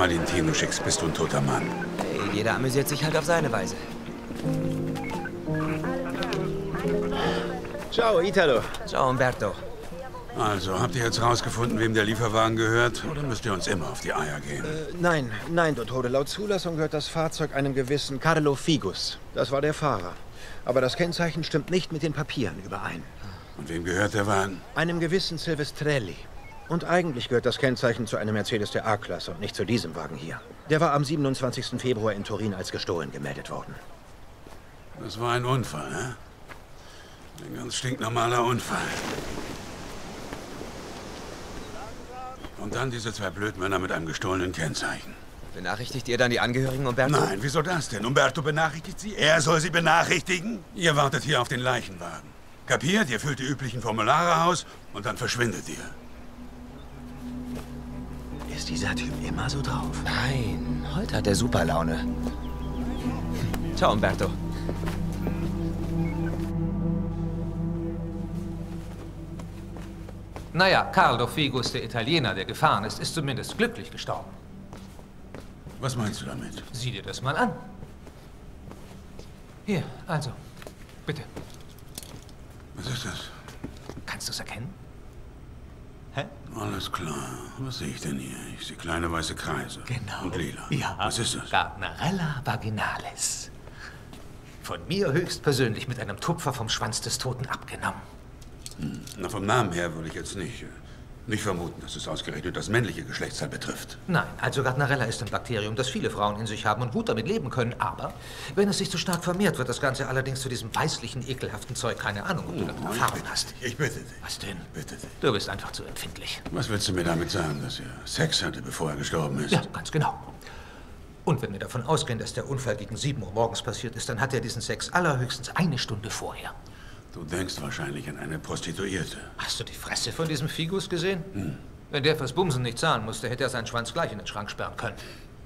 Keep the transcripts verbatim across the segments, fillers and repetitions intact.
Malintino schickst, bist du ein toter Mann. Hey, jeder amüsiert sich halt auf seine Weise. Ciao, Italo. Ciao, Umberto. Also, habt ihr jetzt rausgefunden, wem der Lieferwagen gehört? Oder müsst ihr uns immer auf die Eier gehen? Äh, nein, nein, Dottore. Laut Zulassung gehört das Fahrzeug einem gewissen Carlo Figus. Das war der Fahrer. Aber das Kennzeichen stimmt nicht mit den Papieren überein. Und wem gehört der Wagen? Einem gewissen Silvestrelli. Und eigentlich gehört das Kennzeichen zu einem Mercedes der A-Klasse und nicht zu diesem Wagen hier. Der war am siebenundzwanzigsten Februar in Turin als gestohlen gemeldet worden. Das war ein Unfall, ne? Ein ganz stinknormaler Unfall. Und dann diese zwei Blödmänner mit einem gestohlenen Kennzeichen. Benachrichtigt ihr dann die Angehörigen, Umberto? Nein, wieso das denn? Umberto benachrichtigt sie? Er soll sie benachrichtigen? Ihr wartet hier auf den Leichenwagen. Kapiert? Ihr füllt die üblichen Formulare aus und dann verschwindet ihr. Ist dieser Typ immer so drauf? Nein, heute hat er super Laune. Ciao, Umberto. Naja, Carlo Figus, der Italiener, der gefahren ist, ist zumindest glücklich gestorben. Was meinst du damit? Sieh dir das mal an. Hier, also, bitte. Was ist das? Kannst du es erkennen? Hä? Alles klar. Was sehe ich denn hier? Ich sehe kleine weiße Kreise. Genau. Und lila. Ja. Was ist das? Gardnerella vaginalis. Von mir höchstpersönlich mit einem Tupfer vom Schwanz des Toten abgenommen. Hm. Na, vom Namen her würde ich jetzt nicht, nicht vermuten, dass es ausgerechnet das männliche Geschlechtsteil betrifft. Nein, also Gardnerella ist ein Bakterium, das viele Frauen in sich haben und gut damit leben können. Aber wenn es sich zu stark vermehrt, wird das Ganze allerdings zu diesem weißlichen, ekelhaften Zeug. Keine Ahnung, ob du damit Erfahrung hast. Ich bitte dich. Was denn? Bitte dich. Du bist einfach zu empfindlich. Was willst du mir damit sagen, dass er Sex hatte, bevor er gestorben ist? Ja, ganz genau. Und wenn wir davon ausgehen, dass der Unfall gegen sieben Uhr morgens passiert ist, dann hat er diesen Sex allerhöchstens eine Stunde vorher. Du denkst wahrscheinlich an eine Prostituierte. Hast du die Fresse von diesem Figus gesehen? Hm. Wenn der fürs Bumsen nicht zahlen musste, hätte er seinen Schwanz gleich in den Schrank sperren können.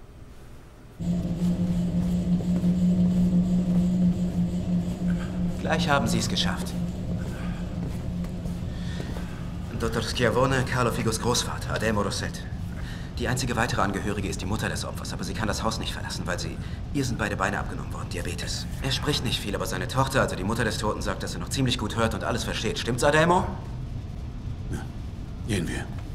Gleich haben Sie es geschafft. Dottor Schiavone, Carlo Figus Großvater, Ademo Rosset. Die einzige weitere Angehörige ist die Mutter des Opfers, aber sie kann das Haus nicht verlassen, weil sie... Ihr sind beide Beine abgenommen worden, Diabetes. Er spricht nicht viel, aber seine Tochter, also die Mutter des Toten, sagt, dass er noch ziemlich gut hört und alles versteht. Stimmt's, Ademo? Ja. Gehen wir.